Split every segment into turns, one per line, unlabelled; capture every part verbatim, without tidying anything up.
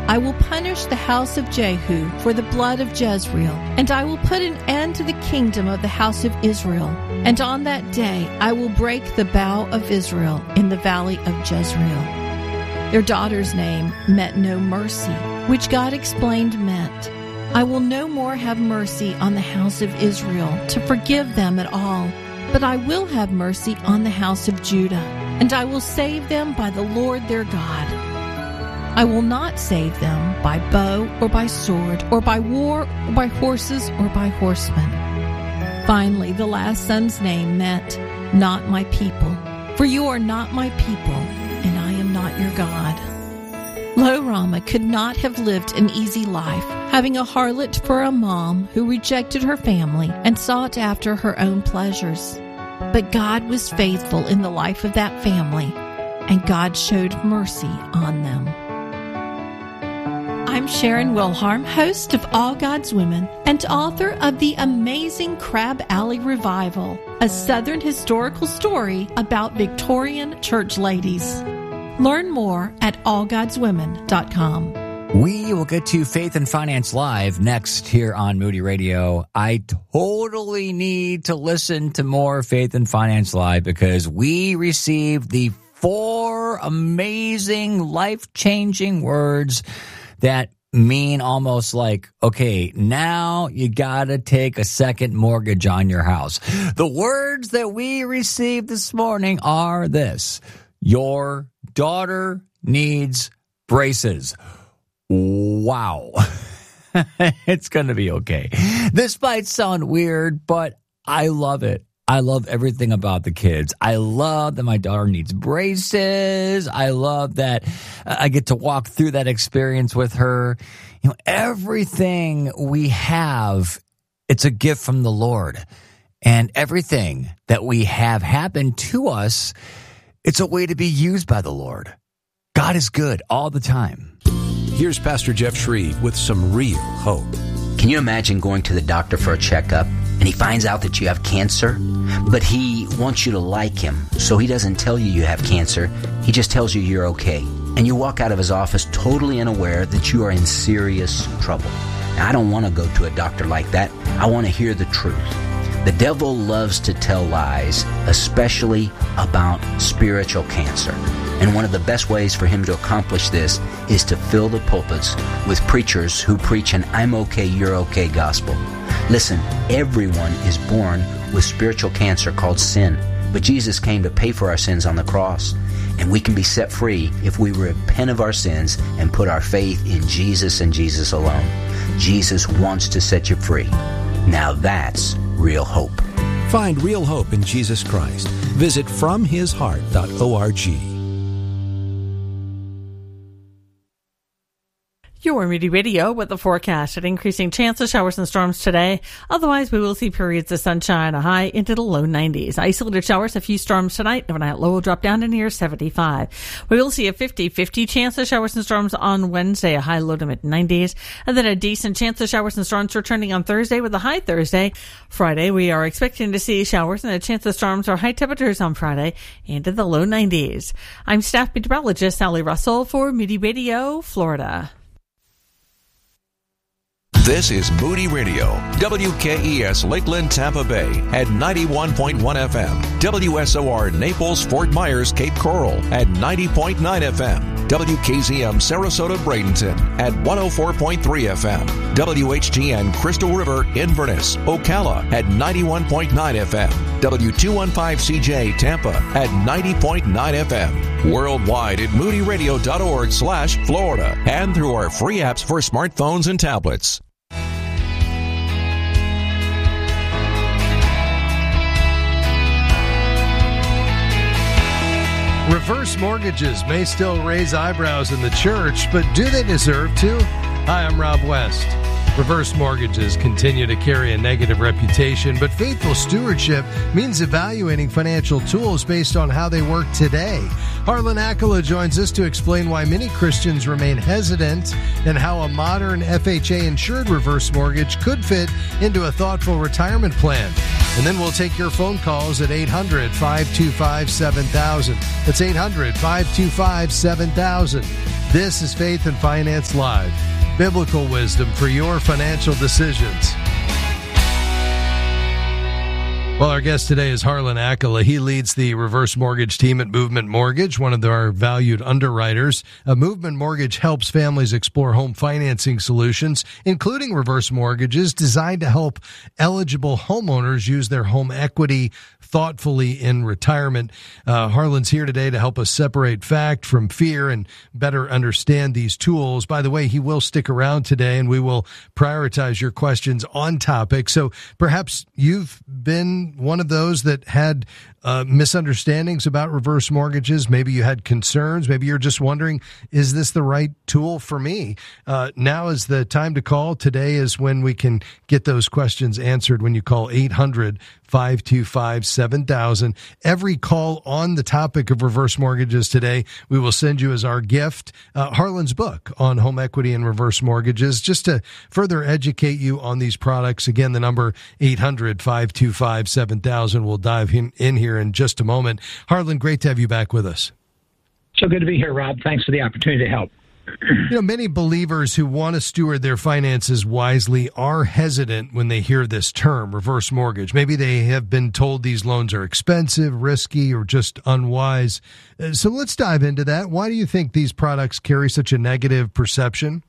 I will punish the house of Jehu for the blood of Jezreel, and I will put an end to the kingdom of the house of Israel. And on that day I will break the bow of Israel in the valley of Jezreel. Their daughter's name meant no mercy, which God explained meant, I will no more have mercy on the house of Israel to forgive them at all, but I will have mercy on the house of Judah, and I will save them by the Lord their God. I will not save them by bow or by sword or by war or by horses or by horsemen. Finally, the last son's name meant, not my people, for you are not my people, and I am not your God. Lo-Ruhamah could not have lived an easy life, having a harlot for a mom who rejected her family and sought after her own pleasures. But God was faithful in the life of that family, and God showed mercy on them. I'm Sharon Wilharm, host of All God's Women and author of the amazing Crab Alley Revival, a Southern historical story about Victorian church ladies. Learn more at all gods women dot com.
We will get to Faith and Finance Live next here on Moody Radio. I totally need to listen to more Faith and Finance Live because we received the four amazing, life-changing words that mean almost like, okay, now you gotta take a second mortgage on your house. The words that we received this morning are this: your daughter needs braces. Wow. It's gonna be okay. This might sound weird, but I love it. I love everything about the kids. I love that my daughter needs braces. I love that I get to walk through that experience with her. You know, everything we have, it's a gift from the Lord. And everything that we have happen to us, it's a way to be used by the Lord. God is good all the time.
Here's Pastor Jeff Shreve with some real hope.
Can you imagine going to the doctor for a checkup and he finds out that you have cancer, but he wants you to like him, so he doesn't tell you you have cancer, he just tells you you're okay. And you walk out of his office totally unaware that you are in serious trouble. Now, I don't want to go to a doctor like that. I want to hear the truth. The devil loves to tell lies, especially about spiritual cancer. And one of the best ways for him to accomplish this is to fill the pulpits with preachers who preach an I'm okay, you're okay gospel. Listen, everyone is born with spiritual cancer called sin, but Jesus came to pay for our sins on the cross. And we can be set free if we repent of our sins and put our faith in Jesus and Jesus alone. Jesus wants to set you free. Now that's real hope.
Find real hope in Jesus Christ. Visit from his heart dot org.
Your Moody Radio with the forecast at increasing chance of showers and storms today. Otherwise, we will see periods of sunshine, a high into the low nineties. Isolated showers, a few storms tonight. Overnight low will drop down to near seventy-five. We will see a fifty-fifty chance of showers and storms on Wednesday, a high low to mid nineties. And then a decent chance of showers and storms returning on Thursday with a high Thursday. Friday, we are expecting to see showers and a chance of storms or high temperatures on Friday into the low nineties. I'm staff meteorologist Sally Russell for Moody Radio, Florida.
This is Moody Radio, W K E S Lakeland, Tampa Bay at ninety-one point one F M, W S O R Naples, Fort Myers, Cape Coral at ninety point nine F M, W K Z M Sarasota, Bradenton at one oh four point three F M, W H G N Crystal River, Inverness, Ocala at ninety-one point nine F M, W two fifteen C J Tampa at ninety point nine F M, worldwide at moody radio dot org slash Florida, and through our free apps for smartphones and tablets.
Reverse mortgages may still raise eyebrows in the church, but do they deserve to? Hi, I'm Rob West. Reverse mortgages continue to carry a negative reputation, but faithful stewardship means evaluating financial tools based on how they work today. Harlan Akela joins us to explain why many Christians remain hesitant and how a modern F H A-insured reverse mortgage could fit into a thoughtful retirement plan. And then we'll take your phone calls at eight hundred, five two five, seven thousand. That's eight hundred, five two five, seven thousand. This is Faith and Finance Live, biblical wisdom for your financial decisions. Well, our guest today is Harlan Accola. He leads the reverse mortgage team at Movement Mortgage, one of our valued underwriters. Uh, Movement Mortgage helps families explore home financing solutions, including reverse mortgages designed to help eligible homeowners use their home equity thoughtfully in retirement. Uh, Harlan's here today to help us separate fact from fear and better understand these tools. By the way, he will stick around today and we will prioritize your questions on topic. So perhaps you've been one of those that had uh, misunderstandings about reverse mortgages. Maybe you had concerns. Maybe you're just wondering, is this the right tool for me? Uh, now is the time to call. Today is when we can get those questions answered when you call eight hundred, five two five, seven thousand. Every call on the topic of reverse mortgages today, we will send you as our gift uh, Harlan's book on home equity and reverse mortgages, just to further educate you on these products. Again, the number eight hundred, five two five, seven thousand. We'll dive in, in here in just a moment. Harlan, great to have you back with us.
So good to be here, Rob. Thanks for the opportunity to help.
You know, many believers who want to steward their finances wisely are hesitant when they hear this term, reverse mortgage. Maybe they have been told these loans are expensive, risky, or just unwise. Uh, so let's dive into that. Why do you think these products carry such a negative perception?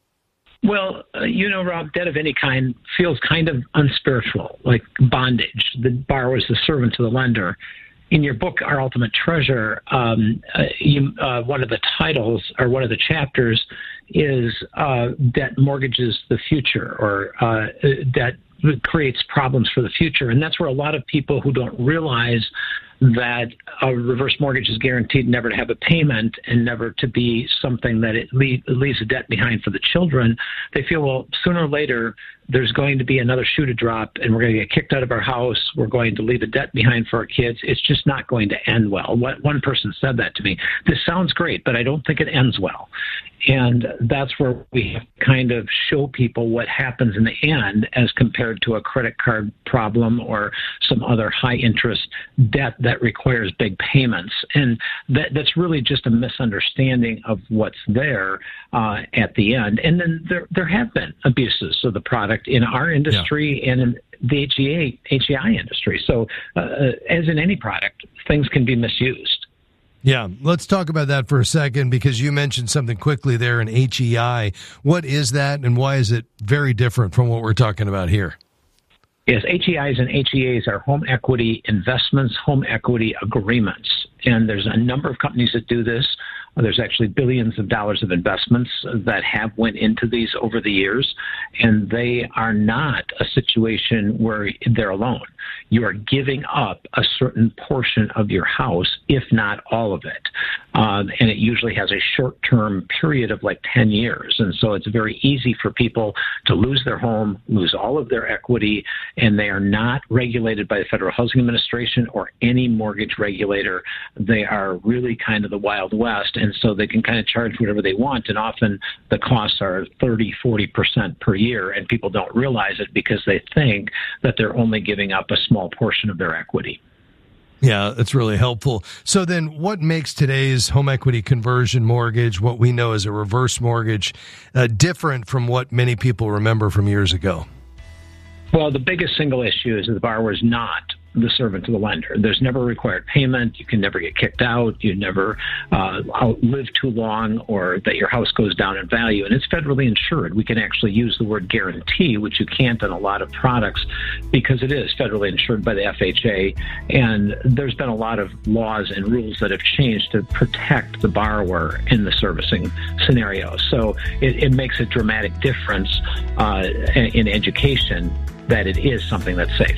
Well, uh, you know, Rob, debt of any kind feels kind of unspiritual, like bondage. The borrower is the servant to the lender. In your book, Our Ultimate Treasure, um, uh, you, uh, one of the titles or one of the chapters is uh, Debt Mortgages the Future, or uh, Debt Creates Problems for the Future. And that's where a lot of people who don't realize that a reverse mortgage is guaranteed never to have a payment and never to be something that it leave, leaves a debt behind for the children, they feel, well, sooner or later, there's going to be another shoe to drop and we're going to get kicked out of our house. We're going to leave a debt behind for our kids. It's just not going to end well. What, one person said that to me. This sounds great, but I don't think it ends well. And that's where we have to kind of show people what happens in the end as compared to a credit card problem or some other high interest debt that requires big payments. And that, that's really just a misunderstanding of what's there uh, at the end. And then there, there have been abuses of the product in our industry yeah. and in the H E A, H E I industry. So uh, as in any product, things can be misused.
Yeah, let's talk about that for a second, because you mentioned something quickly there in H E I. What is that, and why is it very different from what we're talking about here?
Yes, H E Is and H E As are home equity investments, home equity agreements. And there's a number of companies that do this. There's actually billions of dollars of investments that have went into these over the years, and they are not a situation where they're alone. You are giving up a certain portion of your house, if not all of it. Um, and it usually has a short-term period of like ten years. And so it's very easy for people to lose their home, lose all of their equity, and they are not regulated by the Federal Housing Administration or any mortgage regulator. They are really kind of the Wild West. And so they can kind of charge whatever they want, and often the costs are thirty, forty percent per year, and people don't realize it because they think that they're only giving up a small portion of their equity.
Yeah, that's really helpful. So then what makes today's home equity conversion mortgage, what we know as a reverse mortgage, uh, different from what many people remember from years ago?
Well, the biggest single issue is that the borrower is not the servant to the lender. There's never a required payment. You can never get kicked out. You never uh, outlive too long, or that your house goes down in value. And it's federally insured. We can actually use the word guarantee, which you can't on a lot of products, because it is federally insured by the F H A. And there's been a lot of laws and rules that have changed to protect the borrower in the servicing scenario. So it, it makes a dramatic difference uh, in education that it is something that's safe.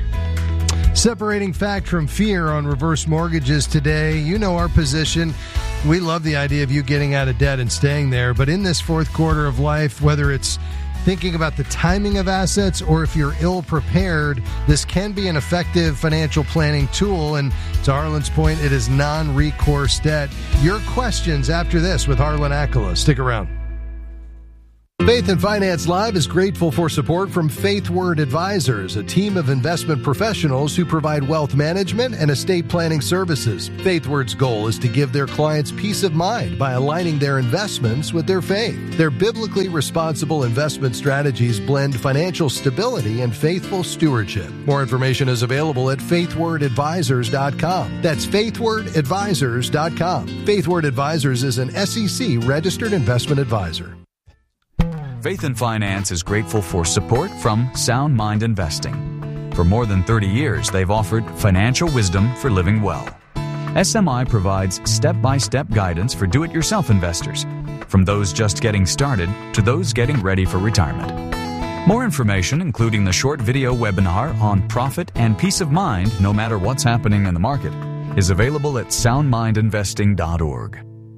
Separating fact from fear on reverse mortgages today. You know our position. We love the idea of you getting out of debt and staying there. But in this fourth quarter of life, whether it's thinking about the timing of assets or if you're ill-prepared, this can be an effective financial planning tool. And to Harlan's point, it is non-recourse debt. Your questions after this with Harlan Accola. Stick around. Faith and Finance Live is grateful for support from Faith Word Advisors, a team of investment professionals who provide wealth management and estate planning services. Faith Word's goal is to give their clients peace of mind by aligning their investments with their faith. Their biblically responsible investment strategies blend financial stability and faithful stewardship. More information is available at faith word advisors dot com. That's faith word advisors dot com. Faith Word Advisors is an S E C registered investment advisor.
Faith and Finance is grateful for support from Sound Mind Investing. For more than thirty years, they've offered financial wisdom for living well. S M I provides step-by-step guidance for do-it-yourself investors, from those just getting started to those getting ready for retirement. More information, including the short video webinar on profit and peace of mind no matter what's happening in the market, is available at sound mind investing dot org.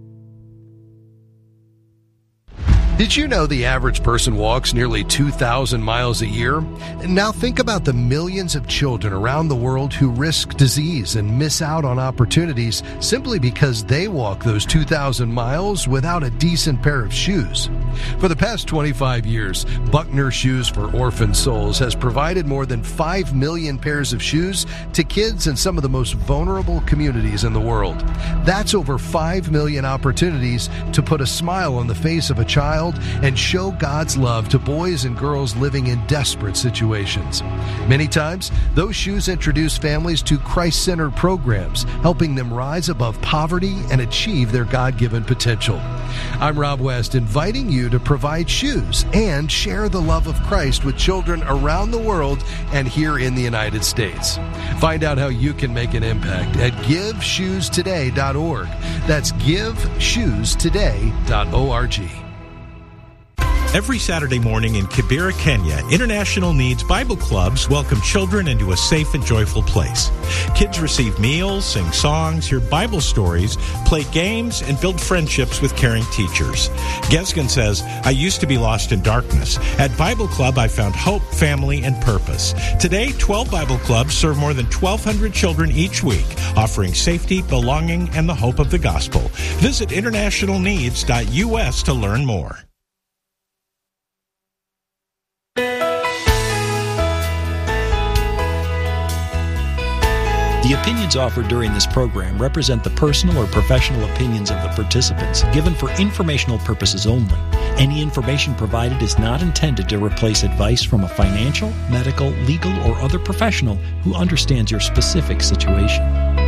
Did you know the average person walks nearly two thousand miles a year? Now think about the millions of children around the world who risk disease and miss out on opportunities simply because they walk those two thousand miles without a decent pair of shoes. For the past twenty-five years, Buckner Shoes for Orphan Souls has provided more than five million pairs of shoes to kids in some of the most vulnerable communities in the world. That's over five million opportunities to put a smile on the face of a child and show God's love to boys and girls living in desperate situations. Many times, those shoes introduce families to Christ-centered programs, helping them rise above poverty and achieve their God-given potential. I'm Rob West, inviting you to provide shoes and share the love of Christ with children around the world and here in the United States. Find out how you can make an impact at give shoes today dot org. That's give shoes today dot org.
Every Saturday morning in Kibera, Kenya, International Needs Bible Clubs welcome children into a safe and joyful place. Kids receive meals, sing songs, hear Bible stories, play games, and build friendships with caring teachers. Gesgen says, I used to be lost in darkness. At Bible Club, I found hope, family, and purpose. Today, twelve Bible Clubs serve more than twelve hundred children each week, offering safety, belonging, and the hope of the gospel. Visit international needs dot U S to learn more.
The opinions offered during this program represent the personal or professional opinions of the participants, given for informational purposes only. Any information provided is not intended to replace advice from a financial, medical, legal, or other professional who understands your specific situation.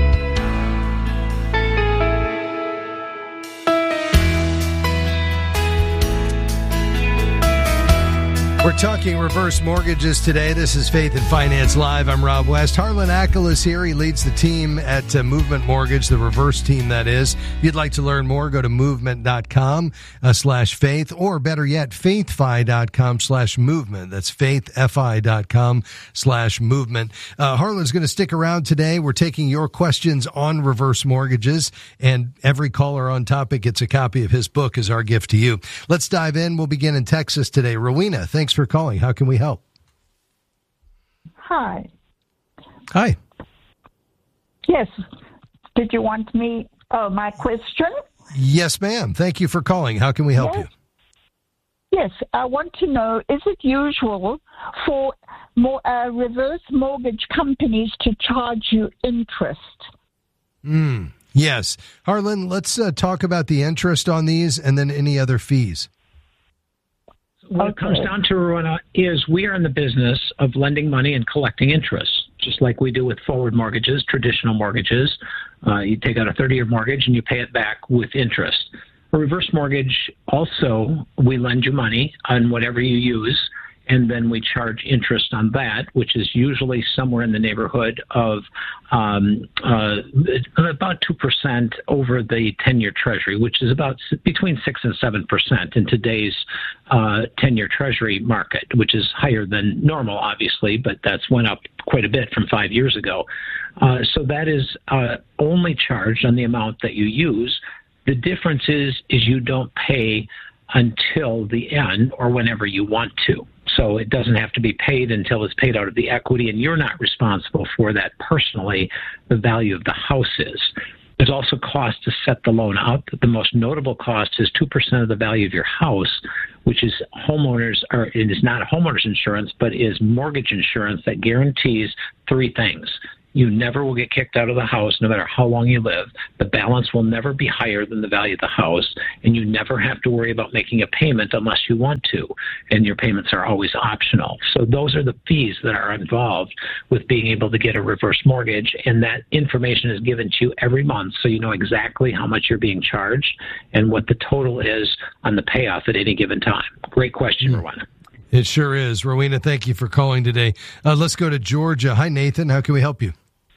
We're talking reverse mortgages today. This is Faith and Finance Live. I'm Rob West. Harlan Ackel is here. He leads the team at uh, Movement Mortgage, the reverse team, that is. If you'd like to learn more, go to movement dot com uh, slash faith, or better yet, faithfi dot com slash movement. That's faithfi dot com slash movement. Uh, Harlan's going to stick around today. We're taking your questions on reverse mortgages, and every caller on topic gets a copy of his book as our gift to you. Let's dive in. We'll begin in Texas today. Rowena, thanks for calling. How can we help?
Hi.
Hi.
Yes. Did you want me, uh, my question?
Yes, ma'am. Thank you for calling. How can we help
yes.
you?
Yes. I want to know, is it usual for more, uh, reverse mortgage companies to charge you interest?
Mm, yes. Harlan, let's uh, talk about the interest on these and then any other fees.
What it comes down to, Rowena, is we are in the business of lending money and collecting interest, just like we do with forward mortgages, traditional mortgages. Uh, you take out a thirty-year mortgage and you pay it back with interest. A reverse mortgage, also, we lend you money on whatever you use, and then we charge interest on that, which is usually somewhere in the neighborhood of um, uh, about two percent over the ten-year Treasury, which is about between six and seven percent in today's uh, ten-year Treasury market, which is higher than normal, obviously, but that's went up quite a bit from five years ago. Uh, so that is uh, only charged on the amount that you use. The difference is, is you don't pay until the end or whenever you want to. So it doesn't have to be paid until it's paid out of the equity, and you're not responsible for that personally, the value of the house is. There's also cost to set the loan up. The most notable cost is two percent of the value of your house, which is homeowners, or it is not homeowners insurance, but is mortgage insurance that guarantees three things. You never will get kicked out of the house, no matter how long you live. The balance will never be higher than the value of the house, and you never have to worry about making a payment unless you want to, and your payments are always optional. So those are the fees that are involved with being able to get a reverse mortgage, and that information is given to you every month, so you know exactly how much you're being charged and what the total is on the payoff at any given time. Great question, mm. Rowena.
It sure is. Rowena, thank you for calling today. Uh, let's go to Georgia. Hi, Nathan. How can we help you?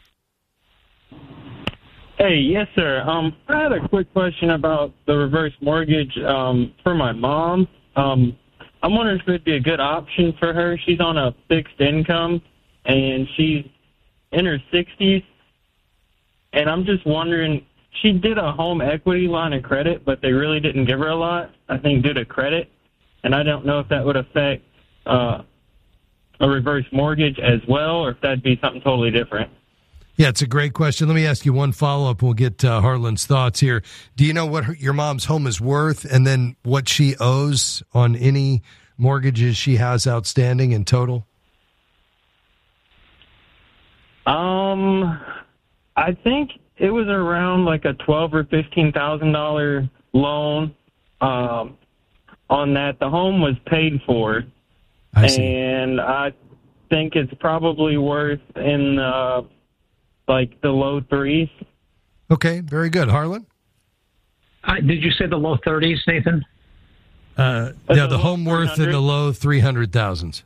Hey, yes, sir. Um, I had a quick question about the reverse mortgage um, for my mom. Um, I'm wondering if it would be a good option for her. She's on a fixed income, and she's in her sixties. And I'm just wondering, she did a home equity line of credit, but they really didn't give her a lot, I think, due to credit. And I don't know if that would affect uh, a reverse mortgage as well, or if that'd be something totally different.
Yeah, it's a great question. Let me ask you one follow-up. We'll get uh, Harlan's thoughts here. Do you know what her, your mom's home is worth, and then what she owes on any mortgages she has outstanding in total?
Um, I think it was around like a twelve or fifteen thousand dollar loan. Um, on that, the home was paid for,
I see.
And I think it's probably worth in uh, like the low threes.
Okay, very good. Harlan?
Uh, did you say the low thirties, Nathan?
Uh, yeah, the home worth in the low three hundred thousands.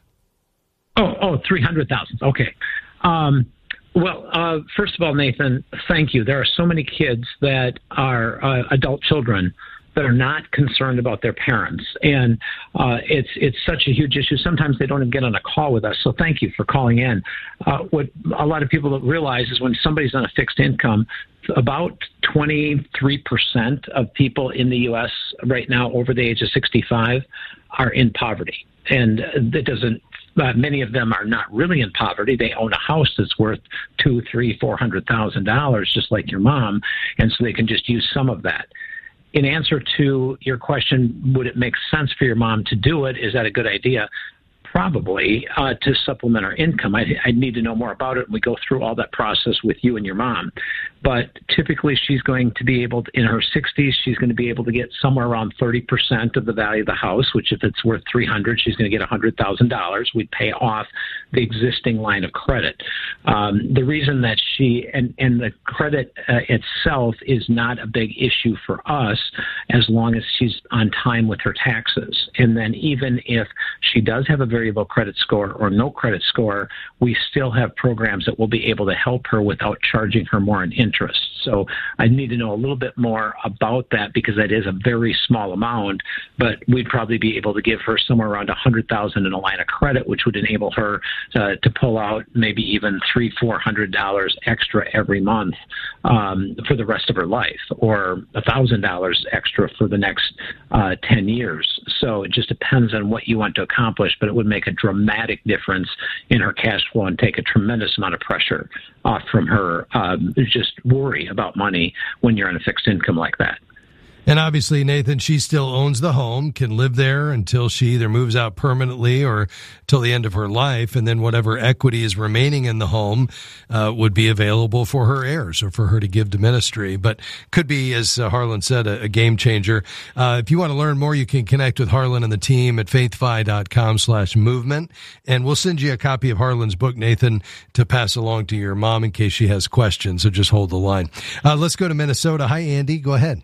Oh, oh, three hundred thousand. Okay. Um, well, uh, first of all, Nathan, thank you. There are so many kids that are uh, adult children that are not concerned about their parents. And uh, it's it's such a huge issue. Sometimes they don't even get on a call with us. So thank you for calling in. Uh, what a lot of people don't realize is when somebody's on a fixed income, about twenty-three percent of people in the U S right now over the age of sixty-five are in poverty. And that doesn't Uh, many of them are not really in poverty. They own a house that's worth two, three, four hundred thousand dollars, just like your mom, and so they can just use some of that. In answer to your question, would it make sense for your mom to do it? Is that a good idea? Probably, uh, to supplement her income. I, I need to know more about it, and we go through all that process with you and your mom. But typically, she's going to be able to, in her sixties, she's going to be able to get somewhere around thirty percent of the value of the house, which if it's worth three hundred dollars, she's going to get one hundred thousand dollars. We'd pay off the existing line of credit. Um, the reason that she, and, and the credit uh, itself is not a big issue for us as long as she's on time with her taxes. And then even if she does have a very low credit score or no credit score, we still have programs that will be able to help her without charging her more in interest. So I need to know a little bit more about that because that is a very small amount, but we'd probably be able to give her somewhere around one hundred thousand dollars in a line of credit, which would enable her uh, to pull out maybe even three hundred dollars, four hundred dollars extra every month um, for the rest of her life, or one thousand dollars extra for the next uh, ten years. So it just depends on what you want to accomplish, but it would make a dramatic difference in her cash flow and take a tremendous amount of pressure off from her um, just worry about money when you're on a fixed income like that.
And obviously, Nathan, she still owns the home, can live there until she either moves out permanently or till the end of her life, and then whatever equity is remaining in the home uh, would be available for her heirs or for her to give to ministry. But could be, as uh, Harlan said, a, a game changer. Uh, if you want to learn more, you can connect with Harlan and the team at faithfi.com slash movement, and we'll send you a copy of Harlan's book, Nathan, to pass along to your mom in case she has questions, so just hold the line. Uh, let's go to Minnesota. Hi, Andy. Go ahead.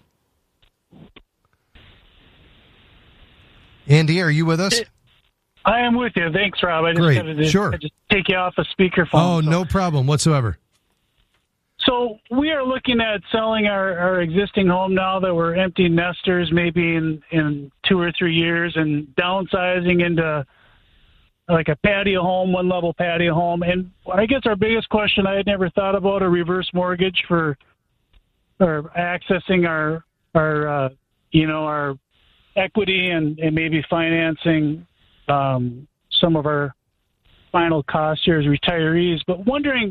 Andy, are you with us?
I am with you. Thanks, Rob. I just
Great.
had to
Sure.
I just take you off a speakerphone.
Oh,
so.
no problem whatsoever.
So we are looking at selling our, our existing home now that we're empty nesters, maybe in, in two or three years, and downsizing into like a patio home, one-level patio home. And I guess our biggest question, I had never thought about a reverse mortgage for or accessing our, our uh, you know, our equity and, and maybe financing um, some of our final costs here as retirees. But wondering,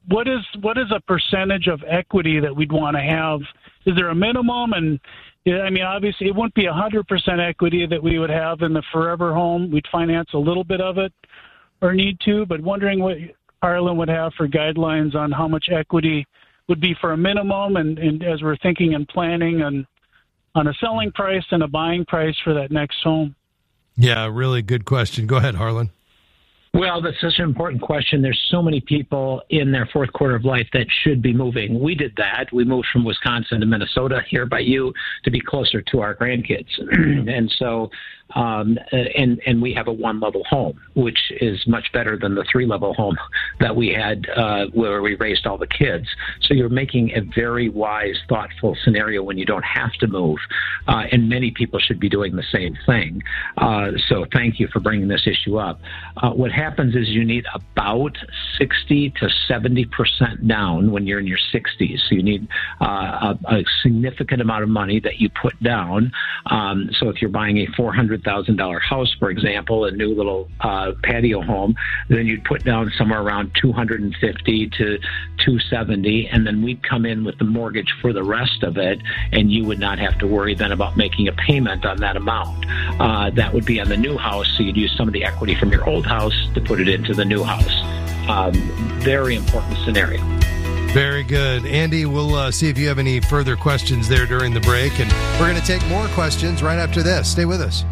what is what is a percentage of equity that we'd want to have? Is there a minimum? And I mean, obviously, it wouldn't be one hundred percent equity that we would have in the forever home. We'd finance a little bit of it or need to, but wondering what Harlan would have for guidelines on how much equity would be for a minimum, and, and as we're thinking and planning on, on a selling price and a buying price for that next home.
Yeah, really good question. Go ahead, Harlan.
Well, that's such an important question. There's so many people in their fourth quarter of life that should be moving. We did that. We moved from Wisconsin to Minnesota here by you to be closer to our grandkids. and so, um, and, and we have a one-level home, which is much better than the three-level home that we had uh, where we raised all the kids. So you're making a very wise, thoughtful scenario when you don't have to move. Uh, and many people should be doing the same thing. Uh, so thank you for bringing this issue up. Uh, what happens is you need about sixty to seventy percent down when you're in your sixties. So you need uh, a, a significant amount of money that you put down. Um, so if you're buying a four hundred thousand dollars house, for example, a new little uh, patio home, then you'd put down somewhere around two hundred fifty to two hundred seventy, and then we'd come in with the mortgage for the rest of it, and you would not have to worry then about making a payment on that amount. Uh, that would be on the new house, so you'd use some of the equity from your old house to put it into the new house. Um, very important scenario.
Very good. Andy, we'll uh, see if you have any further questions there during the break, and we're going to take more questions right after this. Stay with us.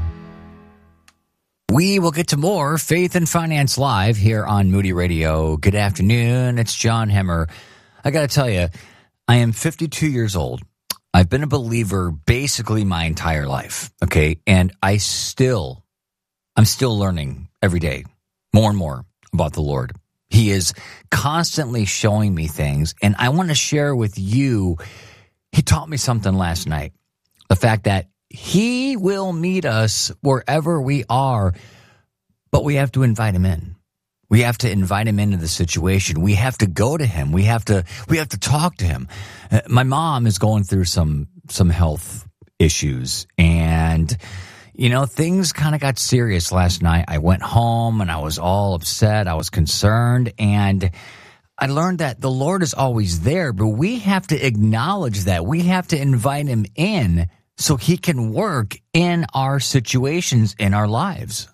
We will get to more Faith and Finance Live here on Moody Radio. Good afternoon. It's John Hemmer. I got to tell you, I am fifty-two years old. I've been a believer basically my entire life, okay? And I still, I'm still learning every day more and more about the Lord. He is constantly showing me things, and I want to share with you, he taught me something last night. The fact that he will meet us wherever we are, but we have to invite him in. We have to invite him into the situation. We have to go to him. We have to we have to talk to him. Uh, my mom is going through some some health issues, and you know, things kind of got serious last night. I went home and I was all upset. I was concerned, and I learned that the Lord is always there, but we have to acknowledge that. We have to invite him in so he can work in our situations, in our lives.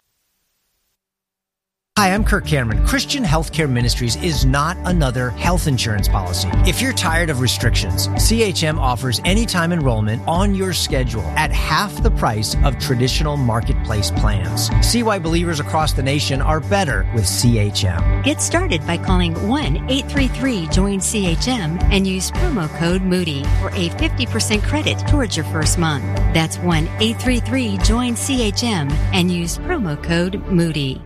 Hi, I'm Kirk Cameron. Christian Healthcare Ministries is not another health insurance policy. If you're tired of restrictions, C H M offers anytime enrollment on your schedule at half the price of traditional marketplace plans. See why believers across the nation are better with C H M.
Get started by calling one eight three three join C H M and use promo code Moody for a fifty percent credit towards your first month. That's one eight three three join C H M and use promo code Moody.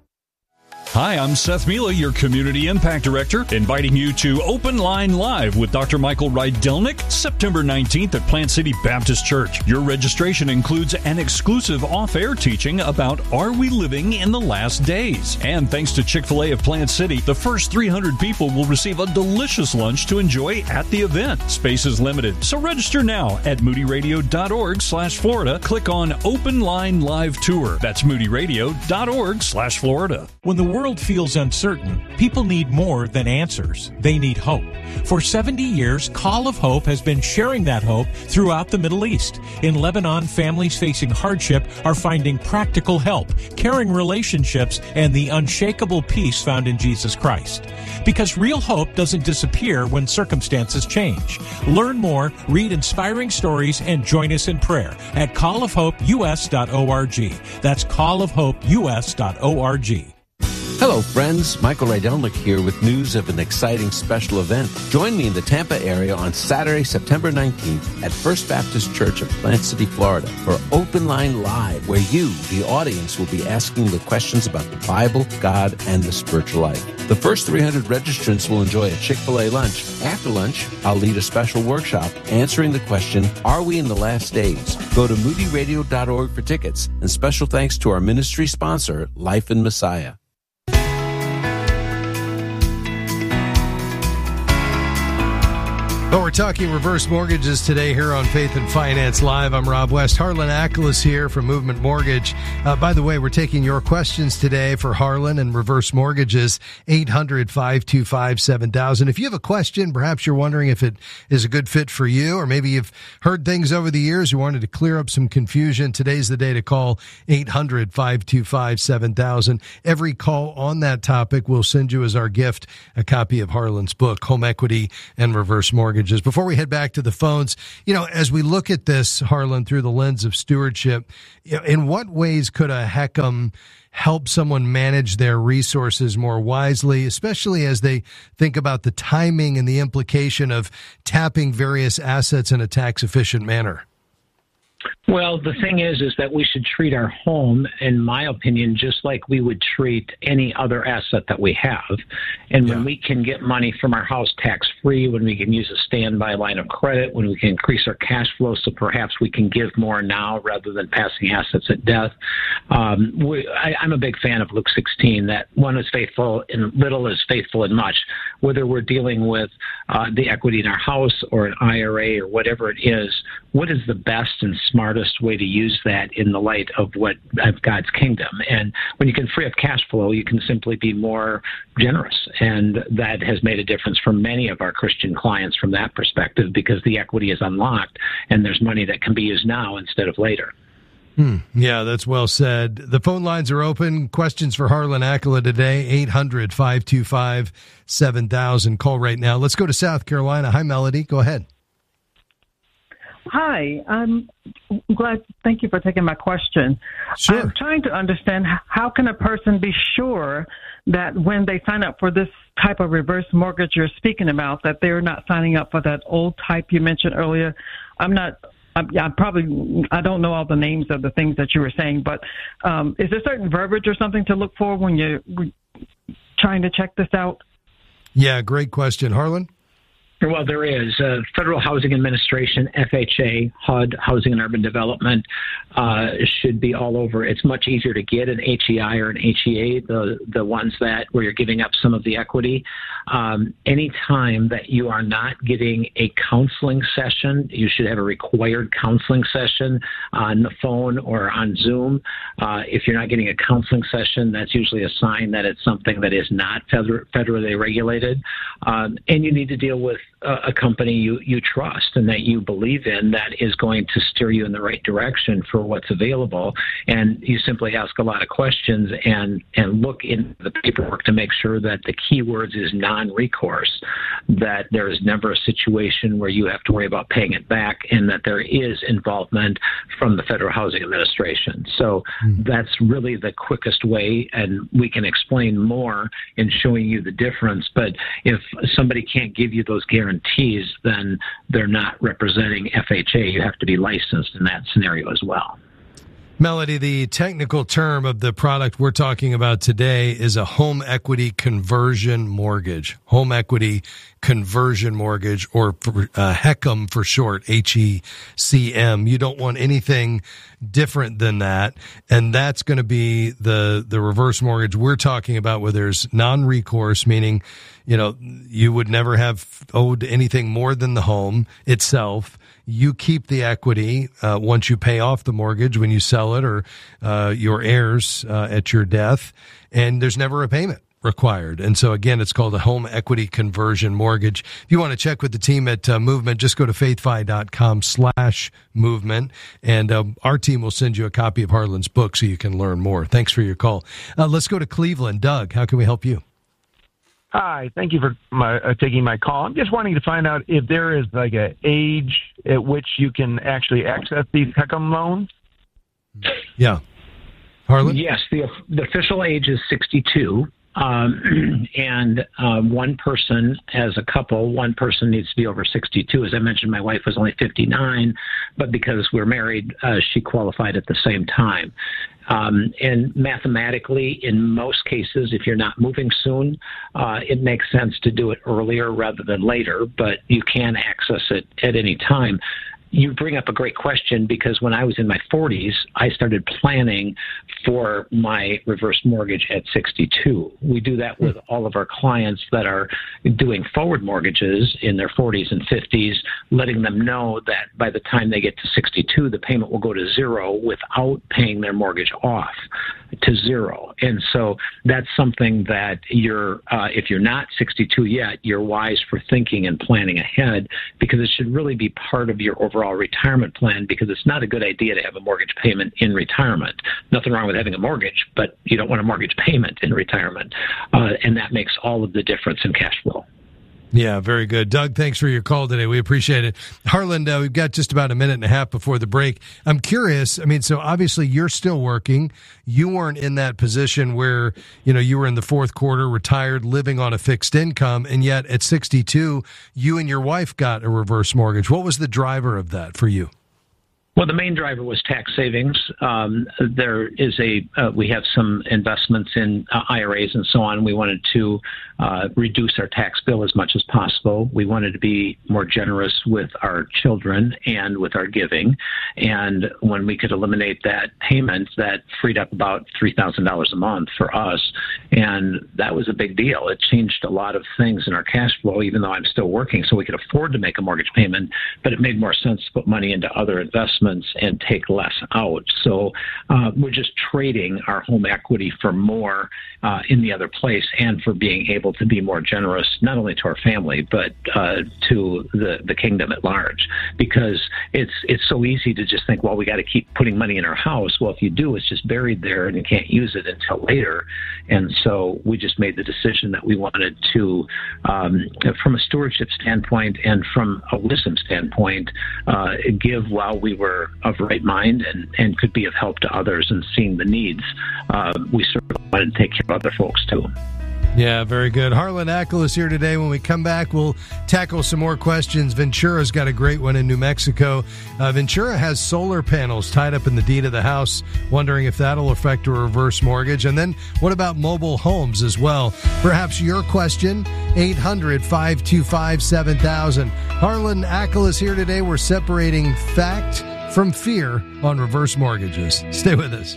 Hi, I'm Seth Mila, your Community Impact Director, inviting you to Open Line Live with Doctor Michael Rydelnik, September nineteenth at Plant City Baptist Church. Your registration includes an exclusive off-air teaching about Are We Living in the Last Days? And thanks to Chick-fil-A of Plant City, the first three hundred people will receive a delicious lunch to enjoy at the event. Space is limited, so register now at moodyradio.org slash Florida. Click on Open Line Live Tour. That's moodyradio.org slash Florida.
When the world feels uncertain, people need more than answers. They need hope. For seventy years, Call of Hope has been sharing that hope throughout the Middle East. In Lebanon, families facing hardship are finding practical help, caring relationships, and the unshakable peace found in Jesus Christ. Because real hope doesn't disappear when circumstances change. Learn more, read inspiring stories, and join us in prayer at call of hope u s dot org. That's call of hope u s dot org.
Hello, friends. Michael Rydelnik here with news of an exciting special event. Join me in the Tampa area on Saturday, September nineteenth at First Baptist Church of Plant City, Florida for Open Line Live, where you, the audience, will be asking the questions about the Bible, God, and the spiritual life. The first three hundred registrants will enjoy a Chick-fil-A lunch. After lunch, I'll lead a special workshop answering the question, Are we in the last days? Go to moody radio dot org for tickets. And special thanks to our ministry sponsor, Life in Messiah.
Well, we're talking reverse mortgages today here on Faith and Finance Live. I'm Rob West. Harlan Ackle is here from Movement Mortgage. Uh, by the way, we're taking your questions today for Harlan and reverse mortgages, eight hundred, five two five, seven thousand. If you have a question, perhaps you're wondering if it is a good fit for you, or maybe you've heard things over the years, you wanted to clear up some confusion, today's the day to call eight hundred, five two five, seven thousand. Every call on that topic will send you as our gift a copy of Harlan's book, Home Equity and Reverse Mortgages. Before we head back to the phones, you know, as we look at this, Harlan, through the lens of stewardship, you know, in what ways could a HECM help someone manage their resources more wisely, especially as they think about the timing and the implication of tapping various assets in a tax-efficient manner?
Well, the thing is, is that we should treat our home, in my opinion, just like we would treat any other asset that we have. And when yeah. we can get money from our house tax-free, when we can use a standby line of credit, when we can increase our cash flow so perhaps we can give more now rather than passing assets at death. Um, we, I, I'm a big fan of Luke sixteen, that one is faithful in little is faithful in much. Whether we're dealing with uh, the equity in our house or an I R A or whatever it is, what is the best and smartest way to use that in the light of what of God's kingdom? And when you can free up cash flow, you can simply be more generous. And that has made a difference for many of our Christian clients from that perspective, because the equity is unlocked and there's money that can be used now instead of later.
Hmm. Yeah, that's well said. The phone lines are open. Questions for Harlan Ackle today, eight hundred, five two five, seven thousand. Call right now. Let's go to South Carolina. Hi, Melody. Go ahead.
Hi, I'm glad. Thank you for taking my question.
Sure.
I'm trying to understand, how can a person be sure that when they sign up for this type of reverse mortgage you're speaking about, that they're not signing up for that old type you mentioned earlier? I'm not. I'm, I probably I don't know all the names of the things that you were saying, but um, is there certain verbiage or something to look for when you're trying to check this out?
Yeah, great question, Harlan.
Well, there is. Uh, Federal Housing Administration, F H A, H U D, Housing and Urban Development, uh, should be all over. It's much easier to get an H E I or an H E A, the the ones that where you're giving up some of the equity. Um, any time that you are not getting a counseling session, you should have a required counseling session on the phone or on Zoom. Uh, if you're not getting a counseling session, that's usually a sign that it's something that is not feder- federally regulated. Um, and you need to deal with a company you, you trust and that you believe in, that is going to steer you in the right direction for what's available. And you simply ask a lot of questions and, and look in the paperwork to make sure that the keywords is non-recourse, that there is never a situation where you have to worry about paying it back, and that there is involvement from the Federal Housing Administration. So mm. that's really the quickest way, and we can explain more in showing you the difference. But if somebody can't give you those guarantees, then they're not representing F H A. You have to be licensed in that scenario as well.
Melody, the technical term of the product we're talking about today is a home equity conversion mortgage. Home equity conversion mortgage, or uh, HECM for short, H E C M. You don't want anything different than that. And that's going to be the, the reverse mortgage we're talking about, where there's non-recourse, meaning, you know, you would never have owed anything more than the home itself. You keep the equity uh, once you pay off the mortgage, when you sell it, or uh, your heirs uh, at your death, and there's never a payment required. And so, again, it's called a home equity conversion mortgage. If you want to check with the team at uh, Movement, just go to faithfi.com slash movement, and um, our team will send you a copy of Harlan's book so you can learn more. Thanks for your call. Uh, let's go to Cleveland. Doug, how can we help you?
Hi, thank you for my, uh, taking my call. I'm just wanting to find out if there is like a age at which you can actually access these HECM loans.
Yeah. Harlan?
Yes, the, the official age is sixty-two. Um, and uh, one person, as a couple, one person needs to be over sixty-two. As I mentioned, my wife was only fifty-nine, but because we're married, uh, she qualified at the same time. Um, and mathematically, in most cases, if you're not moving soon, uh, it makes sense to do it earlier rather than later, but you can access it at any time. you bring up a great question, because when I was in my forties, I started planning for my reverse mortgage at sixty-two. We do that with all of our clients that are doing forward mortgages in their forties and fifties, letting them know that by the time they get to sixty-two, the payment will go to zero without paying their mortgage off to zero. And so that's something that you're, uh, if you're not sixty-two yet, you're wise for thinking and planning ahead, because it should really be part of your overall retirement plan, because it's not a good idea to have a mortgage payment in retirement. Nothing wrong with having a mortgage, but you don't want a mortgage payment in retirement. Uh, and that makes all of the difference in cash flow.
Yeah, very good. Doug, thanks for your call today. We appreciate it. Harlan, uh, we've got just about a minute and a half before the break. I'm curious. I mean, so obviously you're still working. You weren't in that position where, you know, you were in the fourth quarter, retired, living on a fixed income, and yet at sixty-two, you and your wife got a reverse mortgage. What was the driver of that for you?
Well, the main driver was tax savings. Um, there is a, uh, we have some investments in uh, I R As and so on. We wanted to uh, reduce our tax bill as much as possible. We wanted to be more generous with our children and with our giving. And when we could eliminate that payment, that freed up about three thousand dollars a month for us. And that was a big deal. It changed a lot of things in our cash flow, even though I'm still working, so we could afford to make a mortgage payment, but it made more sense to put money into other investments and take less out. So uh, we're just trading our home equity for more uh, in the other place, and for being able to be more generous, not only to our family, but uh, to the, the kingdom at large. Because it's it's so easy to just think, well, we got to keep putting money in our house. Well, if you do, it's just buried there and you can't use it until later. And so we just made the decision that we wanted to, um, from a stewardship standpoint and from a wisdom standpoint, uh, give while we were of right mind and, and could be of help to others, and seeing the needs. Uh, we certainly wanted to take care of other folks too.
Yeah, very good. Harlan Ackel is here today. When we come back, we'll tackle some more questions. Ventura's got a great one in New Mexico. Uh, Ventura has solar panels tied up in the deed of the house, wondering if that'll affect a reverse mortgage. And then what about mobile homes as well? Perhaps your question, eight hundred, five two five, seven thousand. Harlan Ackel is here today. We're separating fact from fear on reverse mortgages. Stay with us.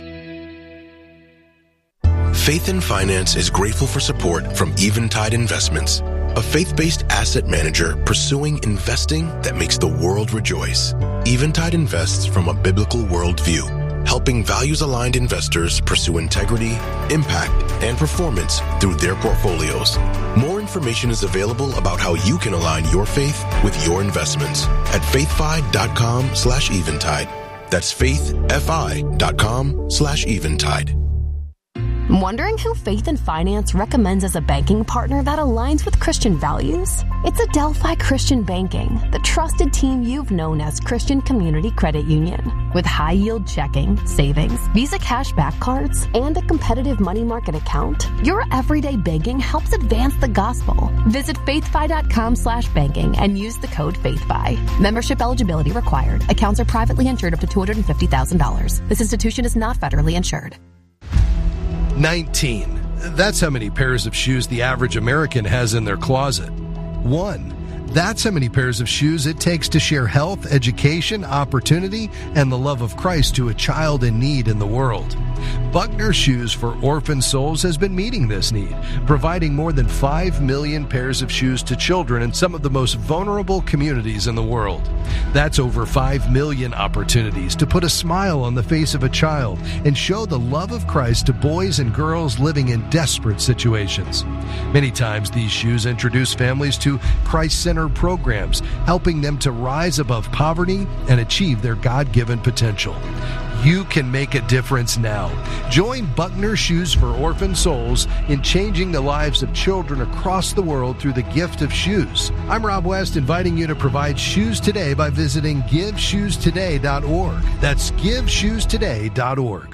Faith and Finance is grateful for support from Eventide Investments, a faith-based asset manager pursuing investing that makes the world rejoice. Eventide invests from a biblical worldview, helping values-aligned investors pursue integrity, impact, and performance through their portfolios. More information is available about how you can align your faith with your investments at faithfi.com slash eventide. That's faithfi.com slash eventide.
Wondering who Faith and Finance recommends as a banking partner that aligns with Christian values? It's Adelphi Christian Banking, the trusted team you've known as Christian Community Credit Union. With high-yield checking, savings, Visa cashback cards, and a competitive money market account, your everyday banking helps advance the gospel. Visit faithfi.com slash banking and use the code FAITHFI. Membership eligibility required. Accounts are privately insured up to two hundred fifty thousand dollars. This institution is not federally insured.
nineteen. That's how many pairs of shoes the average American has in their closet. One. That's how many pairs of shoes it takes to share health, education, opportunity, and the love of Christ to a child in need in the world. Buckner Shoes for Orphan Souls has been meeting this need, providing more than five million pairs of shoes to children in some of the most vulnerable communities in the world. That's over five million opportunities to put a smile on the face of a child and show the love of Christ to boys and girls living in desperate situations. Many times these shoes introduce families to Christ-centered programs, helping them to rise above poverty and achieve their God-given potential. You can make a difference now. Join Buckner Shoes for Orphan Souls in changing the lives of children across the world through the gift of shoes. I'm Rob West, inviting you to provide shoes today by visiting give shoes today dot org. That's give shoes today dot org.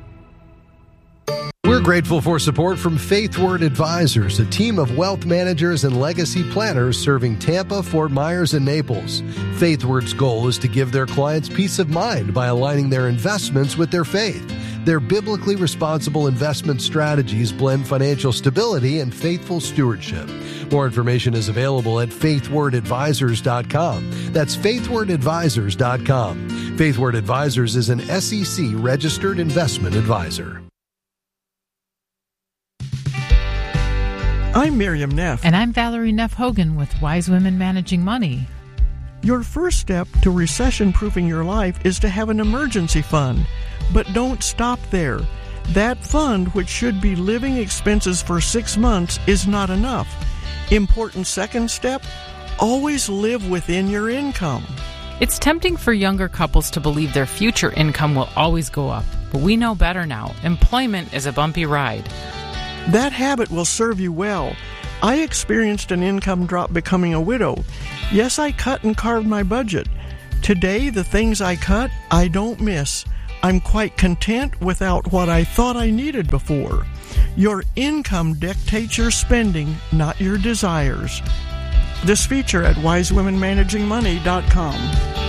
We're grateful for support from Faithward Advisors, a team of wealth managers and legacy planners serving Tampa, Fort Myers, and Naples. Faithward's goal is to give their clients peace of mind by aligning their investments with their faith. Their biblically responsible investment strategies blend financial stability and faithful stewardship. More information is available at faithword advisors dot com. That's faithword advisors dot com. Faithword Advisors is an S E C registered investment advisor.
I'm Miriam Neff.
And I'm Valerie Neff Hogan with Wise Women Managing Money.
Your first step to recession-proofing your life is to have an emergency fund. But don't stop there. That fund, which should be living expenses for six months, is not enough. Important second step, always live within your income.
It's tempting for younger couples to believe their future income will always go up. But we know better now. Employment is a bumpy ride.
That habit will serve you well. I experienced an income drop becoming a widow. Yes, I cut and carved my budget. Today, the things I cut, I don't miss. I'm quite content without what I thought I needed before. Your income dictates your spending, not your desires. This feature at wise women managing money dot com.